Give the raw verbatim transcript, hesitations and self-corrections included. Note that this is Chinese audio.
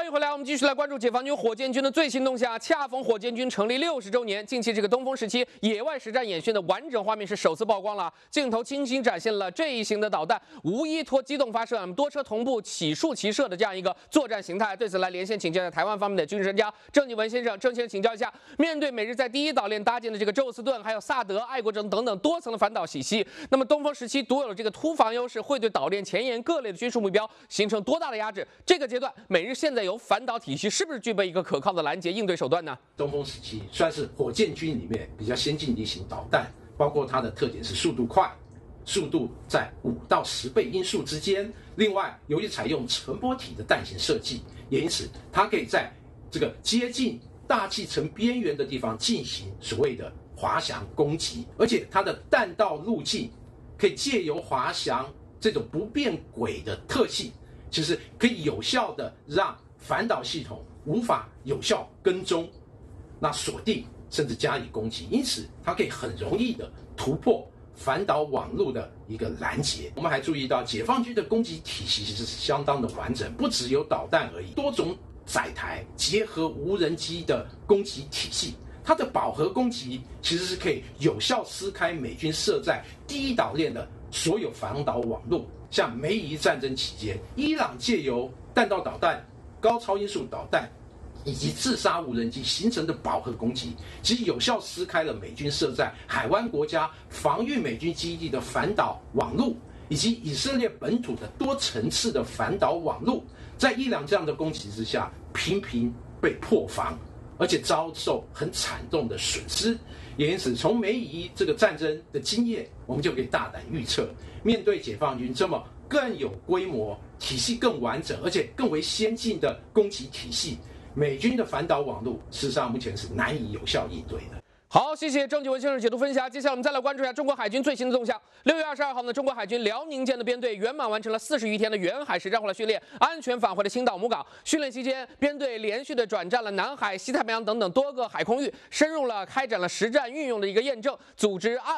迎回来，我们继续来关注解放军火箭军的最新动向。恰逢火箭军成立六十周年，近期这个东风时期野外实战演训的完整画面是首次曝光了，镜头清晰展现了这一型的导弹无依托机动发射、多车同步起数齐射的这样一个作战形态。对此来连线请教台湾方面的军事专家郑继文先生，郑先生请教一下，面对美日在第一岛链搭建的这个宙斯盾、还有萨德、爱国者等等多层的反导体系，那么东风时期独有的这个突防优势会对岛链前沿各类的军事目标形成多大的压制？这个阶段，美日现在有反导体系是不是具备一个可靠的拦截应对手段呢？ 东风时期算是火箭军里面比较先进的一型导弹，包括它的特点是速度快，速度在五到十倍音速之间。另外，由于采用乘波体的弹型设计，也因此它可以在这个接近大气层边缘的地方进行所谓的滑翔攻击，而且它的弹道路径可以借由滑翔这种不变轨的特性，其实可以有效的让反导系统无法有效跟踪、那锁定甚至加以攻击，因此它可以很容易的突破反导网络的一个拦截。我们还注意到，解放军的攻击体系其实是相当的完整，不只有导弹而已，多种载台结合无人机的攻击体系。它的饱和攻击其实是可以有效撕开美军设在第一岛链的所有反导网络。像美以战争期间，伊朗借由弹道导弹、高超音速导弹以及自杀无人机形成的饱和攻击，其实有效撕开了美军设在海湾国家防御美军基地的反导网络，以及以色列本土的多层次的反导网络，在伊朗这样的攻击之下，频频被破防，而且遭受很惨重的损失。也因此，从美以这个战争的经验，我们就可以大胆预测，面对解放军这么更有规模、体系更完整，而且更为先进的攻击体系，美军的反导网络事实上目前是难以有效应对的。 好，谢谢郑继文先生解读分析。接下来我们再来关注一下中国海军最新的动向。六月二十二号呢，中国海军辽宁舰的编队圆满完成了四十余天的远海实战化训练，安全返回了青岛母港。训练期间，编队连续的转战了南海、西太平洋等等多个海空域，深入了开展了实战运用的一个验证，组织